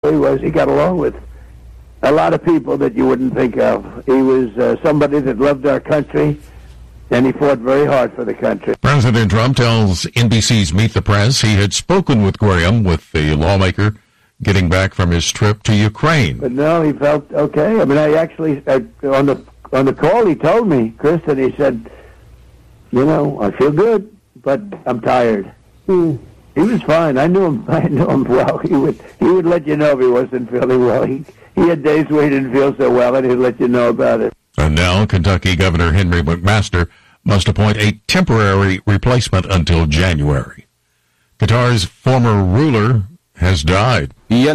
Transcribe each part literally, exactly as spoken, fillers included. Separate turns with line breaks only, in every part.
He was. He got along with a lot of people that you wouldn't think of. He was uh, somebody that loved our country, and he fought very hard for the country.
President Trump tells N B C's Meet the Press he had spoken with Graham, with the lawmaker, getting back from his trip to Ukraine.
But no, he felt okay. I mean, I actually, I, on the on the call, he told me, Kristen, he said, you know, I feel good, but I'm tired. Mm. He was fine. I knew him. I knew him well. He would he would let you know if he wasn't feeling well. He he had days where he didn't feel so well, and he'd let you know about it.
And now, Kentucky Governor Henry McMaster must appoint a temporary replacement until January. Qatar's former ruler has died.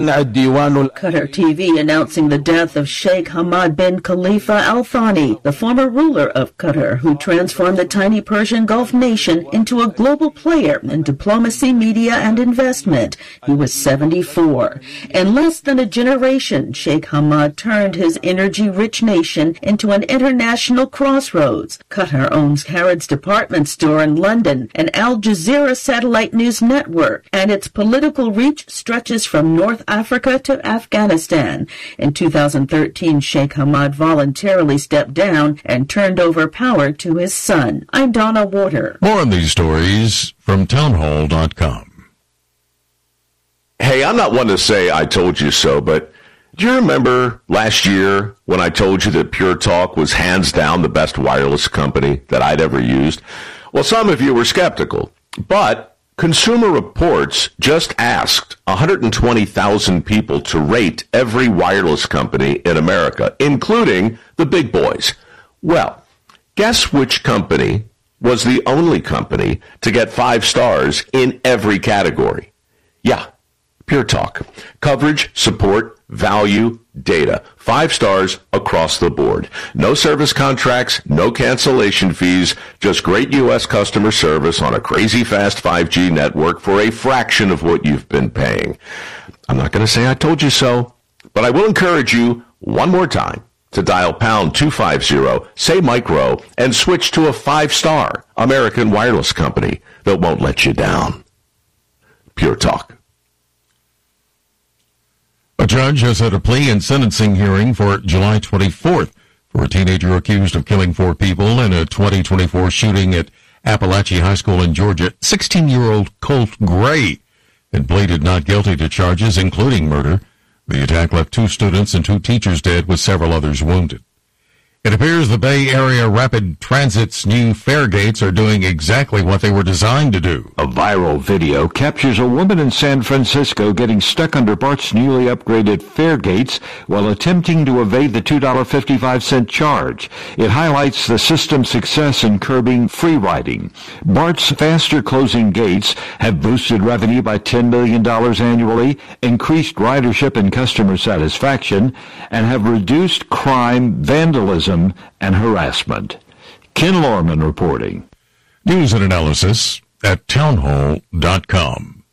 Qatar T V announcing the death of Sheikh Hamad bin Khalifa Al Thani, the former ruler of Qatar, who transformed the tiny Persian Gulf nation into a global player in diplomacy, media, and investment. He was seventy-four. In less than a generation, Sheikh Hamad turned his energy-rich nation into an international crossroads. Qatar owns Harrods department store in London, and Al Jazeera satellite news network, and its political reach stretches from North Africa to Afghanistan. In two thousand thirteen, Sheikh Hamad voluntarily stepped down and turned over power to his son. I'm Donna Water.
More on these stories from townhall dot com.
Hey, I'm not one to say I told you so, but do you remember last year when I told you that Pure Talk was hands down the best wireless company that I'd ever used? Well, some of you were skeptical, but Consumer Reports just asked one hundred twenty thousand people to rate every wireless company in America, including the big boys. Well, guess which company was the only company to get five stars in every category? Yeah, Pure Talk. Coverage, support, value, data. Five stars across the board. No service contracts, no cancellation fees, just great U S customer service on a crazy fast five G network for a fraction of what you've been paying. I'm not going to say I told you so, but I will encourage you one more time to dial pound two fifty, say micro, and switch to a five-star American wireless company that won't let you down. Pure Talk.
A judge has set a plea and sentencing hearing for July twenty-fourth for a teenager accused of killing four people in a twenty twenty-four shooting at Appalachia High School in Georgia. sixteen-year-old Colt Gray had pleaded not guilty to charges, including murder. The attack left two students and two teachers dead, with several others wounded. It appears the Bay Area Rapid Transit's new fare gates are doing exactly what they were designed to do.
A viral video captures a woman in San Francisco getting stuck under BART's newly upgraded fare gates while attempting to evade the two dollars and fifty-five cents charge. It highlights the system's success in curbing free riding. BART's faster closing gates have boosted revenue by ten million dollars annually, increased ridership and customer satisfaction, and have reduced crime, vandalism, and harassment. Ken Lorman reporting.
News and analysis at townhall dot com.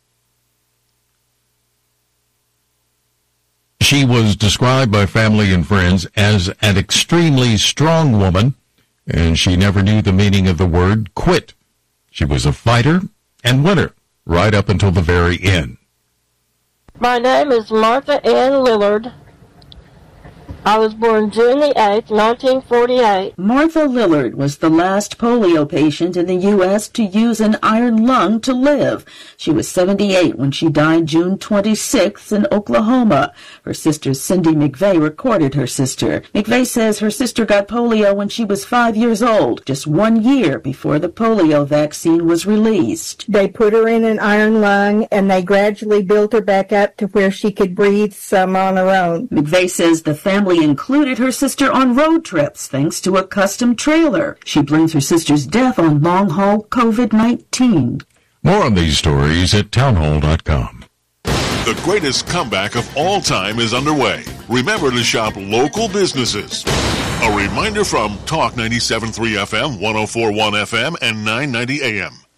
She was described by family and friends as an extremely strong woman, and she never knew the meaning of the word quit. She was a fighter and winner right up until the very end.
My name is Martha Ann Lillard. I was born June the eighth, nineteen forty-eight.
Martha Lillard was the last polio patient in the U S to use an iron lung to live. She was seventy-eight when she died June twenty-sixth in Oklahoma. Her sister Cindy McVeigh recorded her sister. McVeigh says her sister got polio when she was five years old, just one year before the polio vaccine was released.
They put her in an iron lung, and they gradually built her back up to where she could breathe some on her own.
McVeigh says the family included her sister on road trips thanks to a custom trailer. She blames her sister's death on long-haul covid nineteen.
More on these stories at townhall dot com.
The greatest comeback of all time is underway. Remember to shop local businesses. A reminder from Talk ninety-seven point three F M, one oh four point one F M, and nine ninety A M.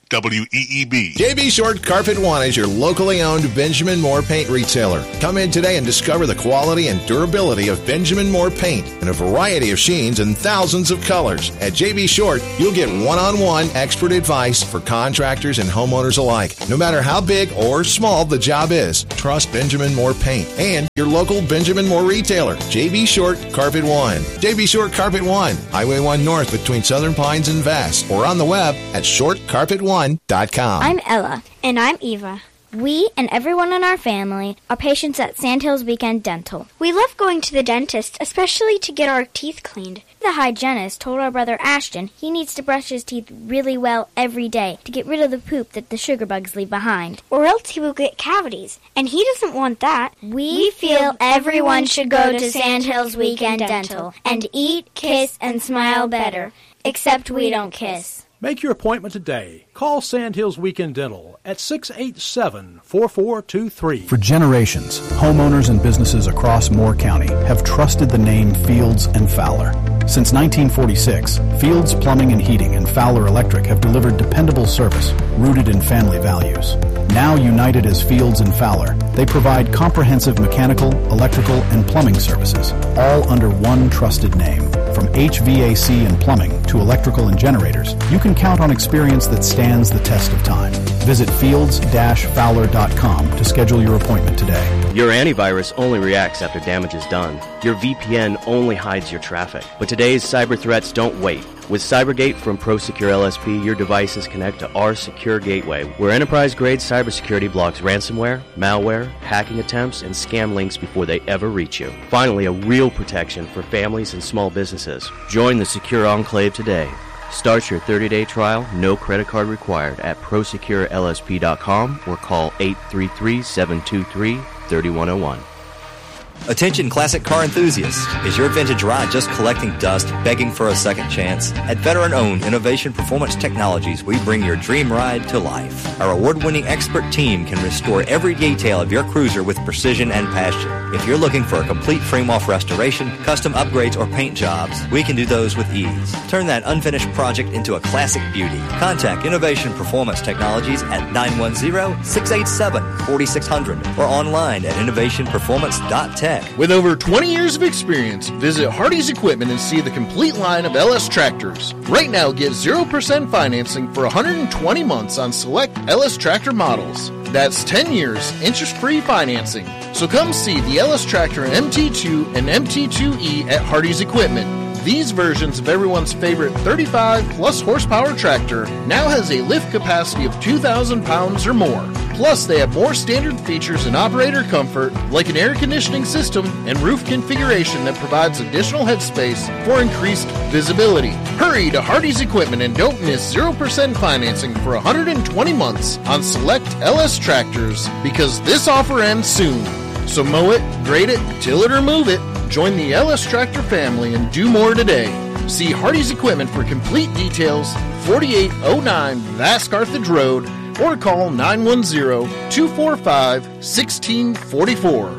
W E E B.
J B Short Carpet One is your locally owned Benjamin Moore paint retailer. Come in today and discover the quality and durability of Benjamin Moore paint in a variety of sheens and thousands of colors. At J B Short, you'll get one-on-one expert advice for contractors and homeowners alike. No matter how big or small the job is, trust Benjamin Moore paint and your local Benjamin Moore retailer, J B Short Carpet One. J B Short Carpet One, Highway one North between Southern Pines and Vass, or on the web at short carpet one dot com.
I'm Ella.
And I'm Eva.
We and everyone in our family are patients at Sandhills Weekend Dental.
We love going to the dentist, especially to get our teeth cleaned.
The hygienist told our brother Ashton he needs to brush his teeth really well every day to get rid of the poop that the sugar bugs leave behind.
Or else he will get cavities, and he doesn't want that.
We, we feel everyone should go to Sandhills Weekend Dental and eat, kiss, and smile better. Except we don't kiss.
Make your appointment today. Call Sandhills Weekend Dental at six eight seven, four four two three.
For generations, homeowners and businesses across Moore County have trusted the name Fields and Fowler. Since nineteen forty-six, Fields Plumbing and Heating and Fowler Electric have delivered dependable service rooted in family values. Now united as Fields and Fowler, they provide comprehensive mechanical, electrical, and plumbing services, all under one trusted name. From H V A C and plumbing to electrical and generators, you can count on experience that stands the test of time. Visit fields dash fowler dot com to schedule your appointment today.
Your antivirus only reacts after damage is done. Your V P N only hides your traffic. But today's cyber threats don't wait. With CyberGate from ProSecure L S P, your devices connect to our secure gateway, where enterprise-grade cybersecurity blocks ransomware, malware, hacking attempts, and scam links before they ever reach you. Finally, a real protection for families and small businesses. Join the Secure Enclave today. Start your thirty-day trial, no credit card required, at pro secure L S P dot com or call eight three three, seven two three, three one zero one.
Attention classic car enthusiasts. Is your vintage ride just collecting dust, begging for a second chance? At veteran-owned Innovation Performance Technologies, we bring your dream ride to life. Our award-winning expert team can restore every detail of your cruiser with precision and passion. If you're looking for a complete frame-off restoration, custom upgrades, or paint jobs, we can do those with ease. Turn that unfinished project into a classic beauty. Contact Innovation Performance Technologies at nine one zero, six eight seven, four six zero zero or online at innovation performance dot tech.
With over twenty years of experience, visit Hardy's Equipment and see the complete line of L S tractors. Right now, get zero percent financing for one hundred twenty months on select L S tractor models. That's ten years, interest-free financing. So come see the L S Tractor M T two and M T two E at Hardy's Equipment. These versions of everyone's favorite thirty-five plus horsepower tractor now has a lift capacity of two thousand pounds or more. Plus, they have more standard features and operator comfort, like an air conditioning system and roof configuration that provides additional headspace for increased visibility. Hurry to Hardy's Equipment and don't miss zero percent financing for one hundred twenty months on select L S tractors, because this offer ends soon. So mow it, grade it, till it or move it. Join the L S Tractor family and do more today. See Hardy's Equipment for complete details, forty-eight oh nine Vass Carthage Road, or call nine one zero, two four five, one six four four.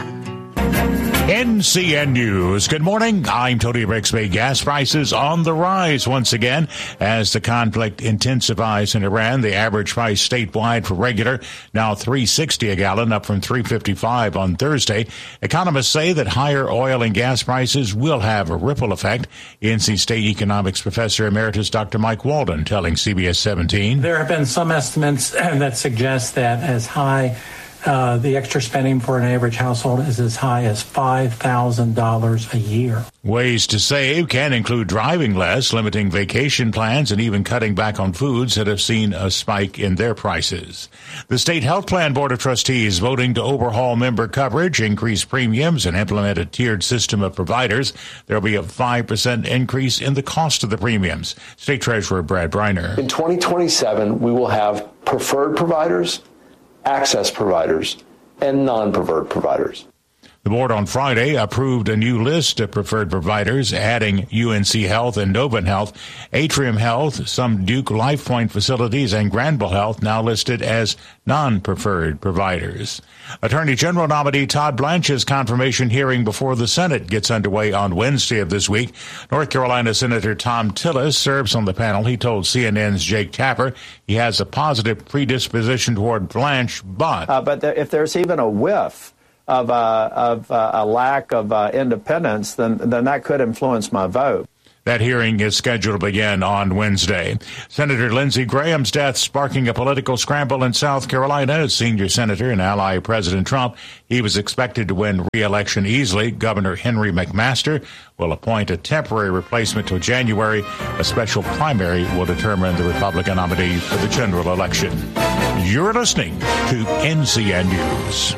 N C N News. Good morning. I'm Tony Brixby. Gas prices on the rise once again as the conflict intensifies in Iran. The average price statewide for regular now three sixty a gallon, up from three fifty-five on Thursday. Economists say that higher oil and gas prices will have a ripple effect. N C State Economics Professor Emeritus Doctor Mike Walden telling C B S seventeen.
There have been some estimates that suggest that as high Uh, the extra spending for an average household is as high as five thousand dollars a year.
Ways to save can include driving less, limiting vacation plans, and even cutting back on foods that have seen a spike in their prices. The State Health Plan Board of Trustees voting to overhaul member coverage, increase premiums, and implement a tiered system of providers. There will be a five percent increase in the cost of the premiums. State Treasurer Brad Briner.
In twenty twenty-seven, we will have preferred providers, access providers, and non-preferred providers.
The board on Friday approved a new list of preferred providers, adding U N C Health and Novant Health, Atrium Health, some Duke LifePoint facilities, and Granville Health now listed as non-preferred providers. Attorney General nominee Todd Blanche's confirmation hearing before the Senate gets underway on Wednesday of this week. North Carolina Senator Tom Tillis serves on the panel. He told C N N's Jake Tapper he has a positive predisposition toward Blanche, but...
Uh, but there, if there's even a whiff of, uh, of uh, a lack of uh, independence, then, then that could influence my vote.
That hearing is scheduled to begin on Wednesday. Senator Lindsey Graham's death sparking a political scramble in South Carolina. As senior senator and ally of President Trump, he was expected to win re-election easily. Governor Henry McMaster will appoint a temporary replacement till January. A special primary will determine the Republican nominee for the general election. You're listening to N C N News.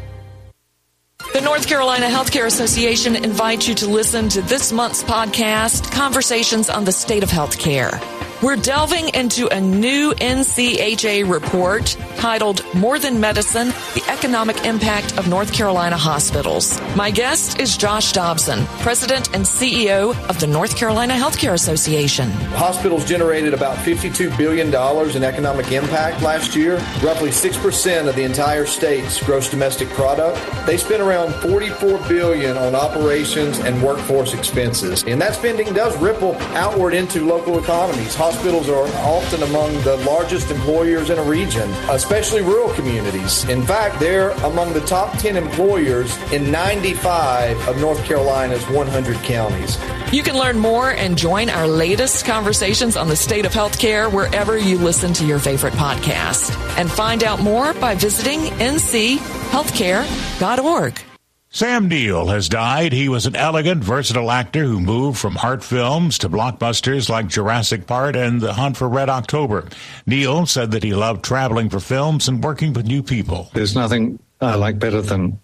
The North Carolina Healthcare Association invites you to listen to this month's podcast, Conversations on the State of Healthcare. We're delving into a new N C H A report titled More Than Medicine, the Economic Impact of North Carolina Hospitals. My guest is Josh Dobson, President and C E O of the North Carolina Healthcare Association.
Hospitals generated about fifty-two billion dollars in economic impact last year, roughly six percent of the entire state's gross domestic product. They spent around forty-four billion dollars on operations and workforce expenses, and that spending does ripple outward into local economies. Hospitals are often among the largest employers in a region, especially rural communities. In fact, they're among the top ten employers in ninety-five of North Carolina's one hundred counties.
You can learn more and join our latest conversations on the state of healthcare wherever you listen to your favorite podcast. And find out more by visiting N C healthcare dot org.
Sam Neill has died. He was an elegant, versatile actor who moved from art films to blockbusters like Jurassic Park and The Hunt for Red October. Neill said that he loved traveling for films and working with new people.
There's nothing I like better than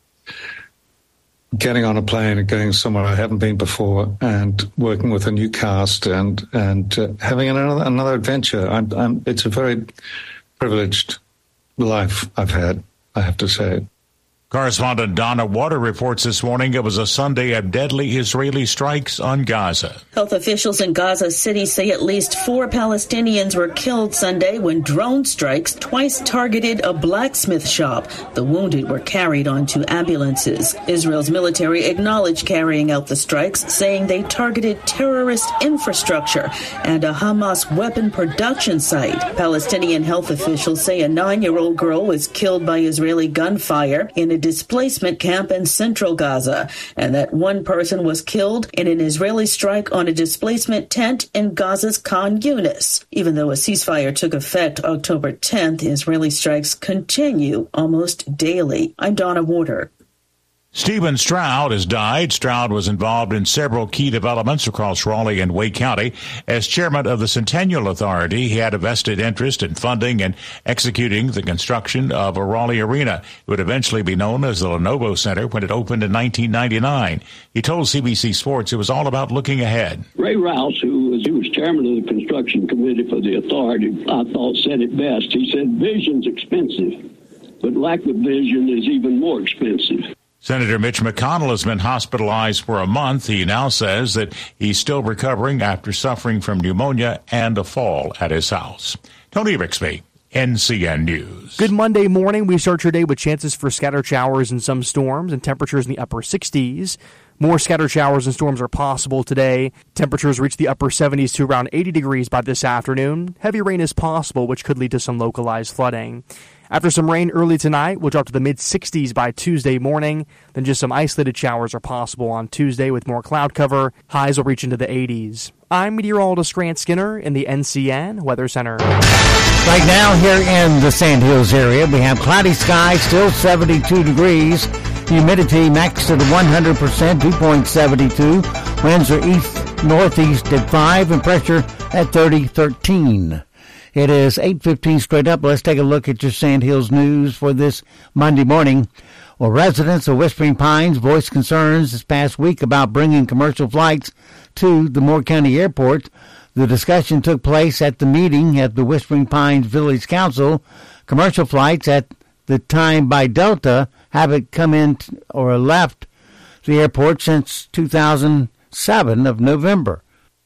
getting on a plane and going somewhere I haven't been before and working with a new cast and and uh, having another another adventure. I'm, I'm, it's a very privileged life I've had, I have to say.
Correspondent Donna Water reports this morning it was a Sunday of deadly Israeli strikes on Gaza.
Health officials in Gaza City say at least four Palestinians were killed Sunday when drone strikes twice targeted a blacksmith shop. The wounded were carried onto ambulances. Israel's military acknowledged carrying out the strikes, saying they targeted terrorist infrastructure and a Hamas weapon production site. Palestinian health officials say a nine-year-old girl was killed by Israeli gunfire in a displacement camp in central Gaza, and that one person was killed in an Israeli strike on a displacement tent in Gaza's Khan Yunis. Even though a ceasefire took effect October tenth, Israeli strikes continue almost daily. I'm Donna Warder.
Stephen Stroud has died. Stroud was involved in several key developments across Raleigh and Wake County. As chairman of the Centennial Authority, he had a vested interest in funding and executing the construction of a Raleigh arena. It would eventually be known as the Lenovo Center when it opened in nineteen ninety-nine. He told C B C Sports it was all about looking ahead.
Ray Rouse, who was, who was chairman of the construction committee for the authority, I thought said it best. He said, vision's expensive, but lack of vision is even more expensive.
Senator Mitch McConnell has been hospitalized for a month. He now says that he's still recovering after suffering from pneumonia and a fall at his house. Tony Rixby, N C N News.
Good Monday morning. We start your day with chances for scattered showers and some storms and temperatures in the upper sixties. More scattered showers and storms are possible today. Temperatures reach the upper seventies to around eighty degrees by this afternoon. Heavy rain is possible, which could lead to some localized flooding. After some rain early tonight, we'll drop to the mid-sixties by Tuesday morning. Then just some isolated showers are possible on Tuesday with more cloud cover. Highs will reach into the eighties. I'm meteorologist Grant Skinner in the N C N Weather Center.
Right now here in the Sandhills area, we have cloudy skies, still seventy-two degrees. Humidity maxed at one hundred percent, dew point seventy-two. Winds are east-northeast at five and pressure at thirty thirteen. It is eight fifteen straight up. Let's take a look at your Sandhills news for this Monday morning. Well, residents of Whispering Pines voiced concerns this past week about bringing commercial flights to the Moore County Airport. The discussion took place at the meeting at the Whispering Pines Village Council. Commercial flights at the time by Delta haven't come in or left the airport since two thousand seven of November.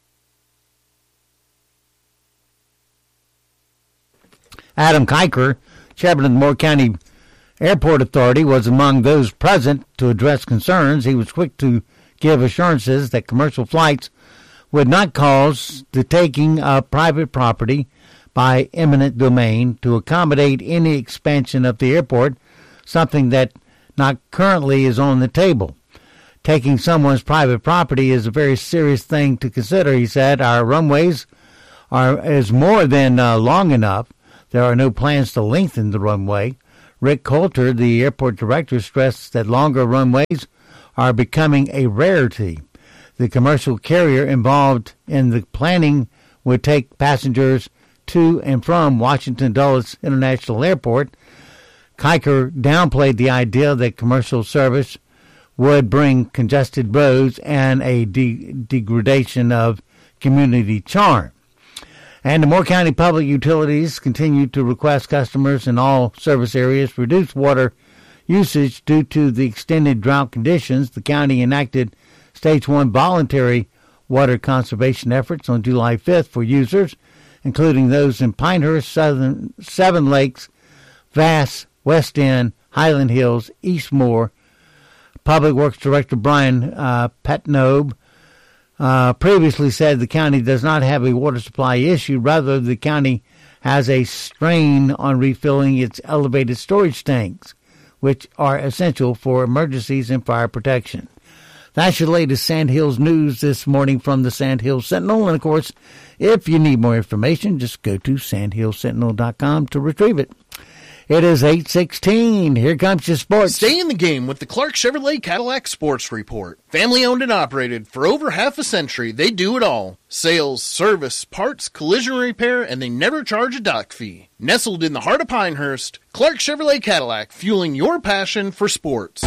Adam Kiker, chairman of the Moore County Airport Authority, was among those present to address concerns. He was quick to give assurances that commercial flights would not cause the taking of private property by eminent domain to accommodate any expansion of the airport, something that not currently is on the table. Taking someone's private property is a very serious thing to consider, he said. Our runways are is more than uh, long enough. There are no plans to lengthen the runway. Rick Coulter, the airport director, stressed that longer runways are becoming a rarity. The commercial carrier involved in the planning would take passengers to and from Washington Dulles International Airport. Kiker downplayed the idea that commercial service would bring congested roads and a de- degradation of community charm. And the Moore County Public Utilities continue to request customers in all service areas reduce water usage due to the extended drought conditions. The county enacted Stage one voluntary water conservation efforts on July fifth for users, including those in Pinehurst, Southern, Seven Lakes, Vass, West End, Highland Hills, East Moore. Public Works Director Brian uh, Petnobe Uh, previously said the county does not have a water supply issue. Rather, the county has a strain on refilling its elevated storage tanks, which are essential for emergencies and fire protection. That's your latest Sand Hills news this morning from the Sand Hills Sentinel. And, of course, if you need more information, just go to sand hills sentinel dot com to retrieve it. It is eight sixteen. Here comes your sports.
Stay in the game with the Clark Chevrolet Cadillac Sports Report. Family owned and operated for over half a century, they do it all. Sales, service, parts, collision repair, and they never charge a dock fee. Nestled in the heart of Pinehurst, Clark Chevrolet Cadillac, fueling your passion for sports.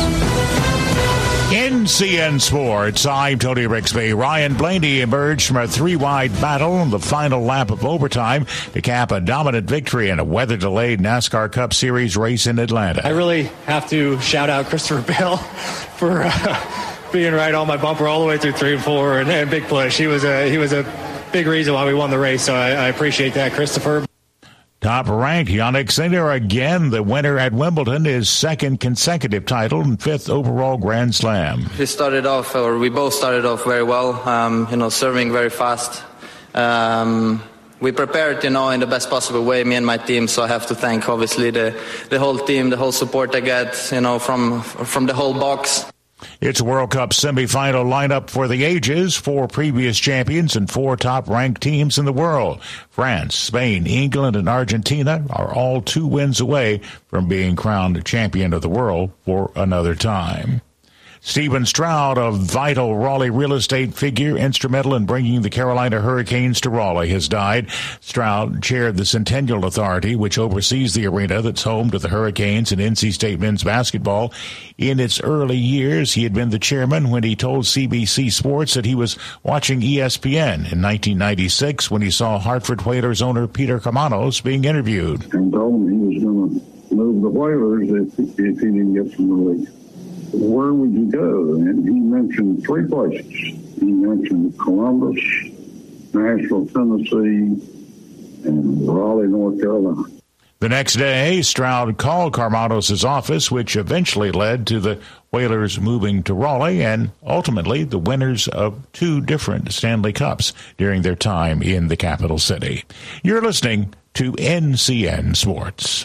N C N Sports, I'm Tony Rixby. Ryan Blaney emerged from a three-wide battle in the final lap of overtime to cap a dominant victory in a weather-delayed NASCAR Cup Series race in Atlanta.
I really have to shout out Christopher Bell for uh, being right on my bumper all the way through three and four, and, and big push. He was a he was a big reason why we won the race, so I, I appreciate that, Christopher.
Top-ranked Yannick Sinner again, the winner at Wimbledon, his second consecutive title and fifth overall Grand Slam.
We started off, or we both started off very well, um, you know, serving very fast. Um, we prepared, you know, in the best possible way, me and my team, so I have to thank, obviously, the, the whole team, the whole support I get, you know, from from the whole box.
It's a World Cup semifinal lineup for the ages, four previous champions and four top-ranked teams in the world. France, Spain, England, and Argentina are all two wins away from being crowned champion of the world for another time. Stephen Stroud, a vital Raleigh real estate figure instrumental in bringing the Carolina Hurricanes to Raleigh, has died. Stroud chaired the Centennial Authority, which oversees the arena that's home to the Hurricanes and N C State men's basketball. In its early years, he had been the chairman when he told C B C Sports that he was watching E S P N in nineteen ninety-six when he saw Hartford Whalers owner Peter Kamanos being interviewed.
And told him he was going to move the Whalers if, if he didn't get from the league. Where would you go? And he mentioned three places. He mentioned Columbus, Nashville, Tennessee, and Raleigh, North Carolina.
The next day, Stroud called Karmanos' office, which eventually led to the Whalers moving to Raleigh and ultimately the winners of two different Stanley Cups during their time in the capital city. You're listening to N C N Sports.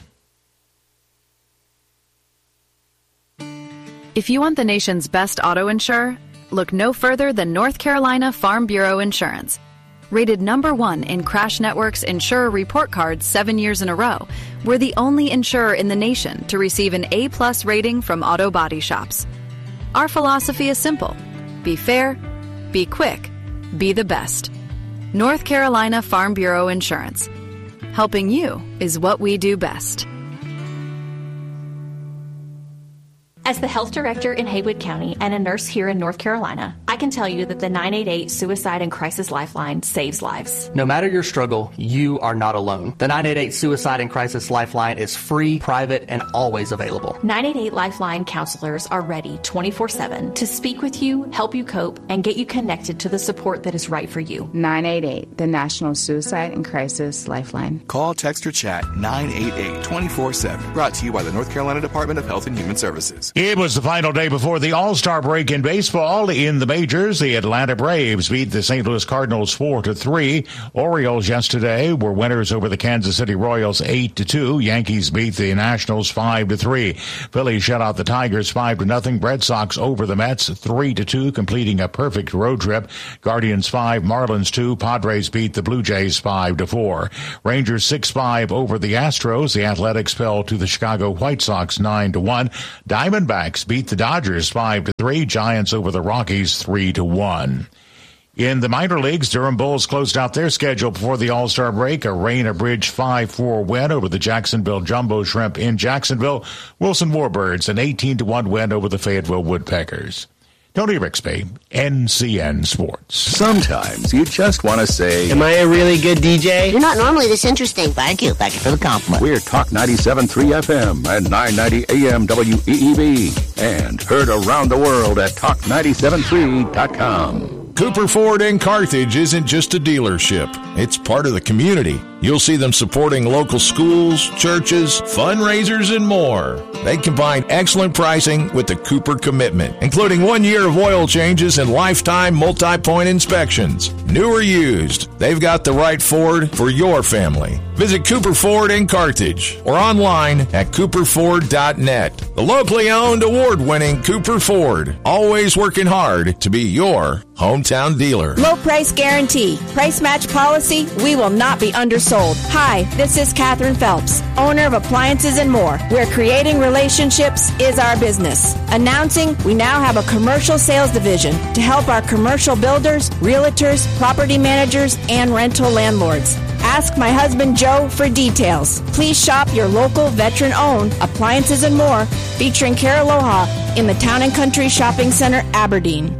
If you want the nation's best auto insurer, look no further than North Carolina Farm Bureau Insurance. Rated number one in Crash Network's Insurer Report Card seven years in a row, we're the only insurer in the nation to receive an A-plus rating from auto body shops. Our philosophy is simple. Be fair, be quick, be the best. North Carolina Farm Bureau Insurance. Helping you is what we do best.
As the health director in Haywood County and a nurse here in North Carolina, I can tell you that the nine eight eight Suicide and Crisis Lifeline saves lives.
No matter your struggle, you are not alone. The nine eight eight Suicide and Crisis Lifeline is free, private, and always available.
nine eight eight Lifeline counselors are ready twenty-four seven to speak with you, help you cope, and get you connected to the support that is right for you.
nine eight eight, the National Suicide and Crisis Lifeline.
Call, text, or chat nine eight eight, twenty-four seven. Brought to you by the North Carolina Department of Health and Human Services.
It was the final day before the All-Star break in baseball. In the majors, the Atlanta Braves beat the Saint Louis Cardinals four to three. Orioles yesterday were winners over the Kansas City Royals eight to two. Yankees beat the Nationals five to three. Phillies shut out the Tigers five to nothing. Red Sox over the Mets three to two, completing a perfect road trip. Guardians five, Marlins two. Padres beat the Blue Jays five to four. Rangers six five over the Astros. The Athletics fell to the Chicago White Sox nine to one. Diamondbacks beat the Dodgers five to three. Giants over the Rockies three to one. In the minor leagues, Durham Bulls closed out their schedule before the All-Star break. A Rainier Bridge five four win over the Jacksonville Jumbo Shrimp in Jacksonville. Wilson Warbirds an eighteen to one win over the Fayetteville Woodpeckers. Tony Rixby, N C N Sports.
Sometimes you just want to say,
am I a really good D J?
You're not normally this interesting. Thank you. Thank you for the compliment.
We're Talk ninety-seven point three F M and nine ninety A M W E E B and heard around the world at talk ninety-seven three dot com.
Cooper Ford in Carthage isn't just a dealership. It's part of the community. You'll see them supporting local schools, churches, fundraisers, and more. They combine excellent pricing with the Cooper commitment, including one year of oil changes and lifetime multi-point inspections. New or used, they've got the right Ford for your family. Visit Cooper Ford in Carthage or online at cooper ford dot net. The locally owned, award-winning Cooper Ford, always working hard to be your hometown dealer.
Low price guarantee. Price match policy. We will not be undersold. Hi, this is Catherine Phelps, owner of Appliances and More, where creating relationships is our business. Announcing we now have a commercial sales division to help our commercial builders, realtors, property managers, and rental landlords. Ask my husband Joe for details. Please shop your local veteran-owned Appliances and More, featuring Care Aloha in the Town and Country Shopping Center, Aberdeen.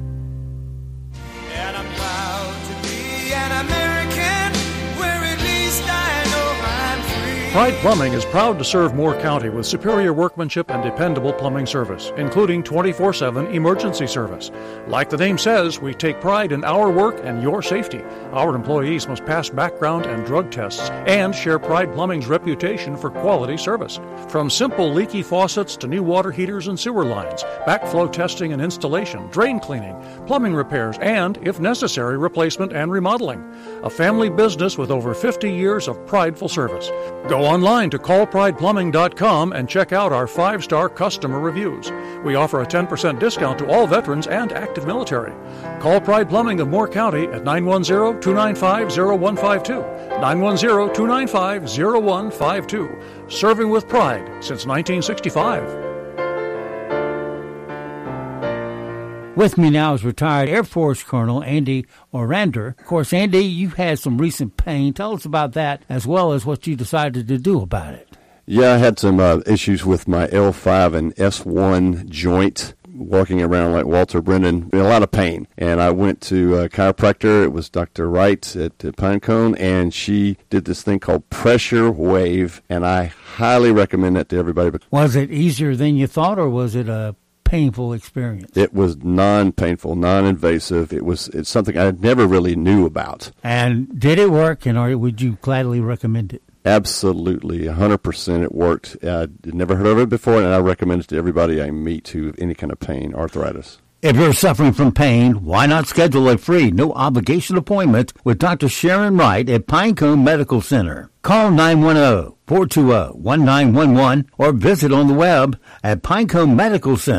Pride Plumbing is proud to serve Moore County with superior workmanship and dependable plumbing service, including twenty-four seven emergency service. Like the name says, we take pride in our work and your safety. Our employees must pass background and drug tests and share Pride Plumbing's reputation for quality service. From simple leaky faucets to new water heaters and sewer lines, backflow testing and installation, drain cleaning, plumbing repairs, and, if necessary, replacement and remodeling. A family business with over fifty years of prideful service. Go online to call pride plumbing dot com and check out our five-star customer reviews. We offer a ten percent discount to all veterans and active military. Call Pride Plumbing of Moore County at nine one zero, two nine five, zero one five two, nine one zero, two nine five, zero one five two. Serving with pride since nineteen sixty-five.
With me now is retired Air Force Colonel Andy Orander. Of course, Andy, you've had some recent pain. Tell us about that as well as what you decided to do about it.
Yeah, I had some uh, issues with my L five and S one joint, walking around like Walter Brennan, in a lot of pain. And I went to a chiropractor. It was Doctor Wright at, at Pinecone, and she did this thing called Pressure Wave, and I highly recommend that to everybody.
Was it easier than you thought, or was it a painful experience?
It was non-painful, non-invasive. It was it's something I never really knew about.
And did it work, and or would you gladly recommend it?
Absolutely, one hundred percent it worked. I would never heard of it before, and I recommend it to everybody I meet who have any kind of pain, arthritis.
If you're suffering from pain, why not schedule a free, no-obligation appointment with Doctor Sharon Wright at Pinecone Medical Center? Call nine one zero, four two zero, one nine one one or visit on the web at pinecone medical center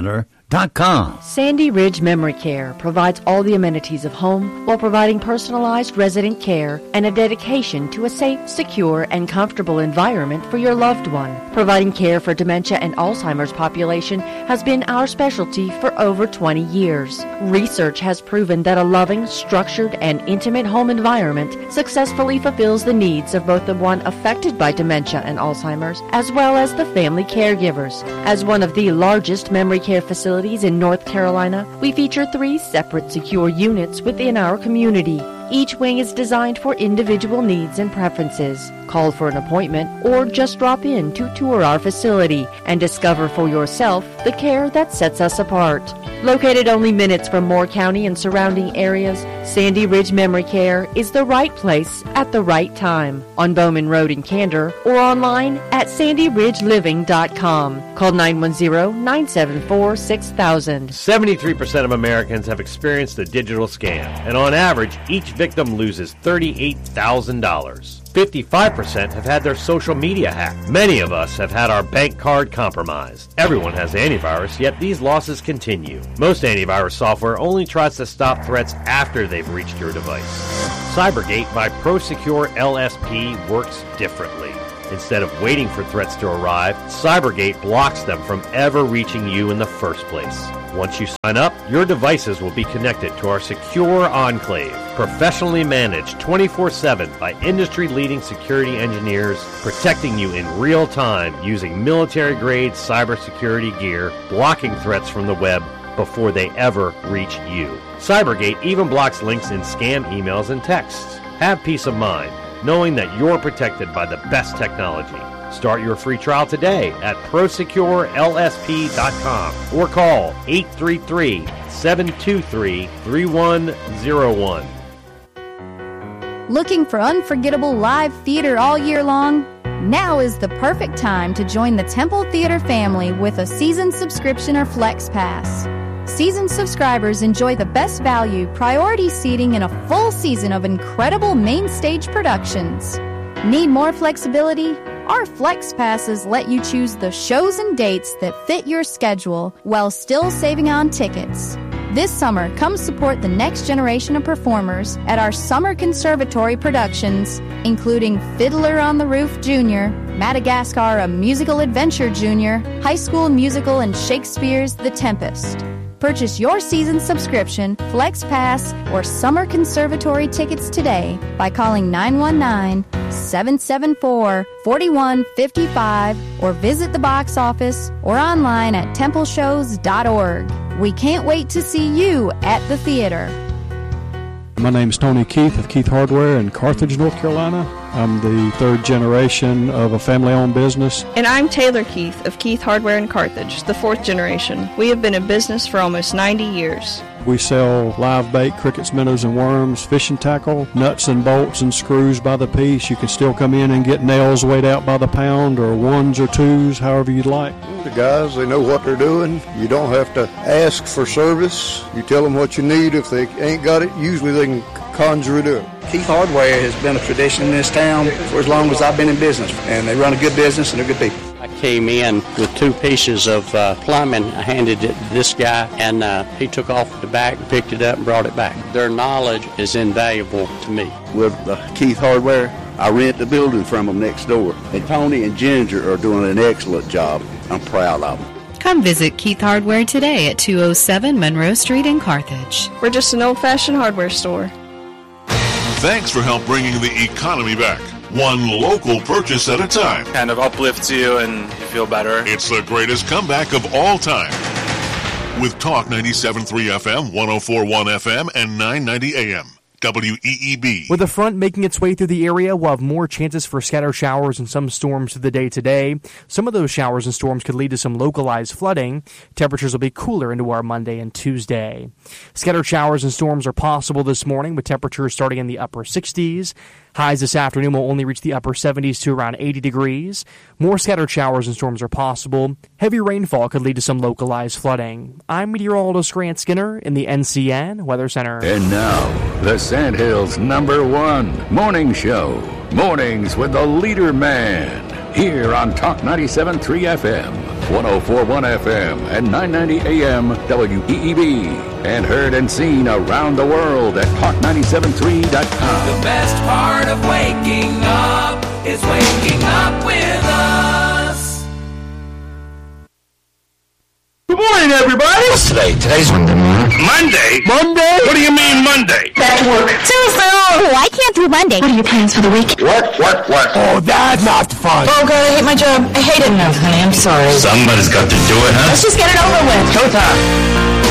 dot com.
Sandy Ridge Memory Care provides all the amenities of home while providing personalized resident care and a dedication to a safe, secure, and comfortable environment for your loved one. Providing care for dementia and Alzheimer's population has been our specialty for over twenty years. Research has proven that a loving, structured, and intimate home environment successfully fulfills the needs of both the one affected by dementia and Alzheimer's as well as the family caregivers. As one of the largest memory care facilities in North Carolina, we feature three separate secure units within our community. Each wing is designed for individual needs and preferences. Call for an appointment or just drop in to tour our facility and discover for yourself the care that sets us apart. Located only minutes from Moore County and surrounding areas, Sandy Ridge Memory Care is the right place at the right time. On Bowman Road in Candor or online at sandy ridge living dot com. Call nine one zero, nine seven four, six thousand.
seventy-three percent of Americans have experienced a digital scam, and on average, each victim loses thirty-eight thousand dollars. fifty-five percent have had their social media hacked. Many of us have had our bank card compromised. Everyone has antivirus, yet these losses continue. Most antivirus software only tries to stop threats after they've reached your device. Cybergate by ProSecure L S P works differently. Instead of waiting for threats to arrive, Cybergate blocks them from ever reaching you in the first place. Once you sign up, your devices will be connected to our secure enclave, professionally managed twenty-four seven by industry-leading security engineers, protecting you in real time using military-grade cybersecurity gear, blocking threats from the web before they ever reach you. Cybergate even blocks links in scam emails and texts. Have peace of mind, knowing that you're protected by the best technology. Start your free trial today at pro secure L S P dot com or call eight three three, seven two three, three one zero one.
Looking for unforgettable live theater all year long? Now is the perfect time to join the Temple Theater family with a season subscription or Flex Pass. Season subscribers enjoy the best value, priority seating, and a full season of incredible main stage productions. Need more flexibility? Our Flex Passes let you choose the shows and dates that fit your schedule while still saving on tickets. This summer, come support the next generation of performers at our Summer Conservatory productions, including Fiddler on the Roof Junior, Madagascar, A Musical Adventure Junior, High School Musical, and Shakespeare's The Tempest. Purchase your season subscription, Flex Pass, or Summer Conservatory tickets today by calling nine one nine, seven seven four, four one five five or visit the box office or online at temple shows dot org. We can't wait to see you at the theater.
My name is Tony Keith of Keith Hardware in Carthage, North Carolina. I'm the third generation of a family-owned business.
And I'm Taylor Keith of Keith Hardware in Carthage, the fourth generation. We have been in business for almost ninety years.
We sell live bait, crickets, minnows, and worms, fishing tackle, nuts and bolts and screws by the piece. You can still come in and get nails weighed out by the pound or ones or twos, however you'd like.
The guys, they know what they're doing. You don't have to ask for service. You tell them what you need. If they ain't got it, usually they can conjure it up.
Keith Hardware has been a tradition in this town for as long as I've been in business, and they run a good business and they're good people.
I came in with two pieces of uh, plumbing. I handed it to this guy, and uh, he took off the back, picked it up, and brought it back. Their knowledge is invaluable to me.
With uh, Keith Hardware, I rent the building from them next door. And Tony and Ginger are doing an excellent job. I'm proud of them.
Come visit Keith Hardware today at two oh seven Monroe Street in Carthage.
We're just an old-fashioned hardware store.
Thanks for help bringing the economy back. One local purchase at a time.
Kind of uplifts you and you feel better.
It's the greatest comeback of all time. With Talk ninety-seven point three F M, one oh four point one F M, and nine ninety A M. W E E B.
With the front making its way through the area, we'll have more chances for scattered showers and some storms through the day today. Some of those showers and storms could lead to some localized flooding. Temperatures will be cooler into our Monday and Tuesday. Scattered showers and storms are possible this morning, with temperatures starting in the upper sixties. Highs this afternoon will only reach the upper seventies to around eighty degrees. More scattered showers and storms are possible. Heavy rainfall could lead to some localized flooding. I'm meteorologist Grant Skinner in the N C N Weather Center.
And now, the Sandhills' number one morning show. Mornings with the Leader Man. Here on Talk ninety-seven point three F M. one oh four point one F M and nine ninety A M W E E B. And heard and seen around the world at talk nine seven three dot com.
The best part of waking up is waking up with us.
Good morning, everybody.
What's today? Today's Monday.
Monday? Monday? What do you mean Monday?
Back to work.
Tuesday. Oh, I can't do Monday. What are your plans for the week?
What? What? What? Oh, that's not fun.
Oh, God, I hate my job. I hate it. No, honey, I'm sorry.
Somebody's got to do it, huh?
Let's just get it over with.
Showtime.